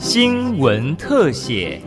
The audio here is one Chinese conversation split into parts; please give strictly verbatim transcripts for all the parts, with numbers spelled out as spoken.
新闻特写。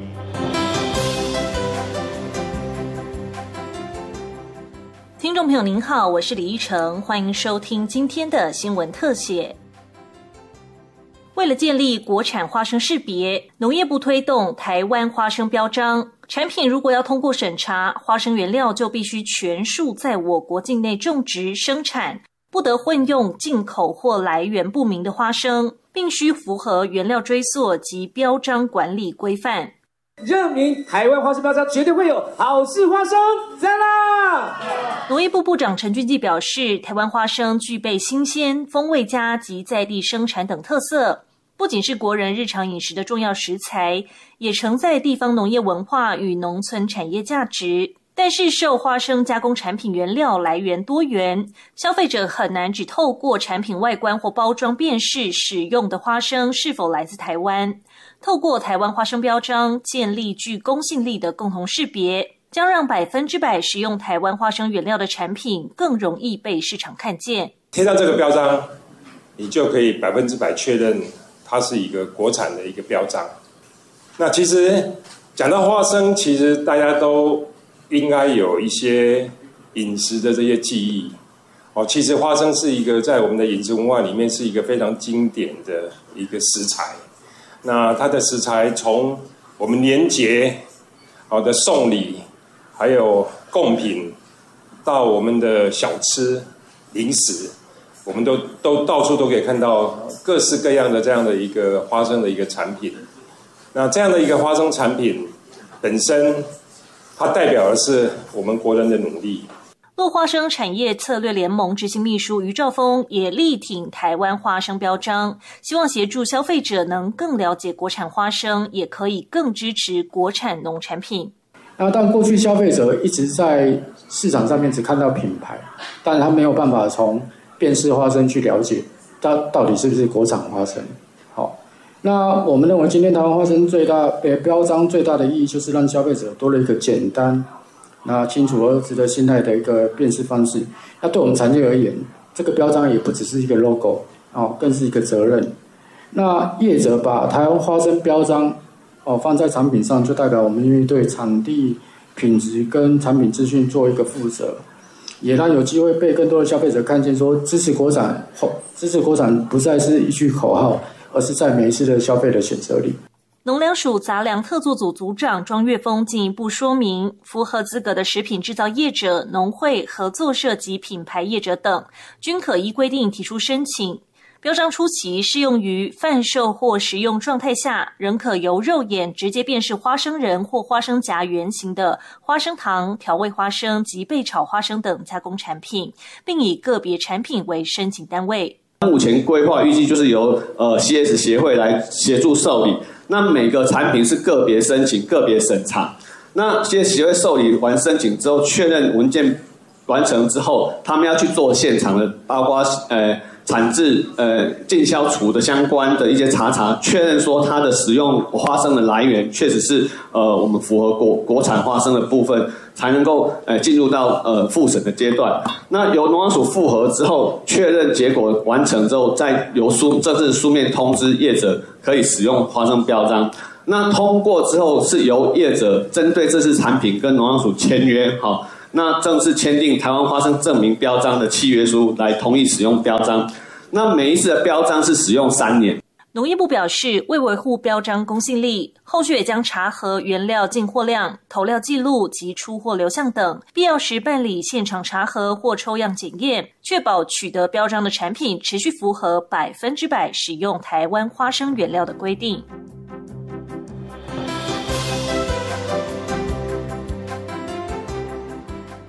听众朋友您好，我是李依晨，欢迎收听今天的新闻特写。为了建立国产花生识别，农业部推动台湾花生标章，产品如果要通过审查，花生原料就必须全数在我国境内种植生产，不得混用进口或来源不明的花生，并须符合原料追溯及标章管理规范。 认明台湾花生标章绝对会有好事花生，赞啦！ 农业部部长陈俊基表示，台湾花生具备新鲜、风味佳及在地生产等特色，不仅是国人日常饮食的重要食材，也承载地方农业文化与农村产业价值。但是受花生加工产品原料来源多元，消费者很难只透过产品外观或包装辨识使用的花生是否来自台湾。透过台湾花生标章建立具公信力的共同识别，将让百分之百使用台湾花生原料的产品更容易被市场看见。 贴上这个标章，你就可以百分之百确认它是一个国产的一个标章。那其实讲到花生，其实大家都应该有一些饮食的这些记忆哦。其实花生是一个在我们的饮食文化里面是一个非常经典的一个食材。那它的食材从我们年节好的送礼，还有贡品，到我们的小吃、零食，我们都都到处都可以看到各式各样的这样的一个花生的一个产品。那这样的一个花生产品本身，它代表的是我们国人的努力。 落花生产业策略联盟执行秘书于兆峰也力挺台湾花生标章，希望协助消费者能更了解国产花生，也可以更支持国产农产品。 那但过去消费者一直在市场上面只看到品牌，但他没有办法从辨识花生去了解它到底是不是国产花生。好，那我们认为今天台湾花生最大呃标章最大的意义就是让消费者多了一个简单、那清楚而值得信赖的一个辨识方式。那对我们产业而言，这个标章也不只是一个 logo 哦，更是一个责任。那业者把台湾花生标章哦放在产品上，就代表我们愿意对产地品质跟产品资讯做一个负责，也让有机会被更多的消费者看见说支持国产，支持国产不再是一句口号，而是在每一次的消费的选择里。 农粮署杂粮特作组组长庄月峰进一步说明，符合资格的食品制造业者、农会、合作社及品牌业者等，均可依规定提出申请。标章初期适用于贩售或食用状态下，仍可由肉眼直接辨识花生仁或花生荚原型的花生糖、调味花生及焙炒花生等加工产品，并以个别产品为申请单位。 目前规划预计就是由呃 C S 协会来协助受理，那每个产品是个别申请、个别审查。那 C S 协会受理完申请之后，确认文件完成之后，他们要去做现场的，包括呃产制、呃进销处的相关的一些查查，确认说它的使用花生的来源确实是呃我们符合国国产花生的部分，才能够呃进入到呃复审的阶段。那由农粮署复核之后，确认结果完成之后，再由书这是书面通知业者可以使用花生标章。那通过之后，是由业者针对这次产品跟农粮署签约，好。那正式签订台湾花生证明标章的契约书，来同意使用标章。那每一次的标章是使用三年。 农业部表示，为维护标章公信力，后续也将查核原料进货量、投料记录及出货流向等，必要时办理现场查核或抽样检验，确保取得标章的产品持续符合百分之百使用台湾花生原料的规定。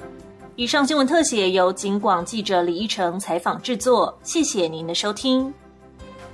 以上新闻特写由警广记者李依晨采访制作，谢谢您的收听。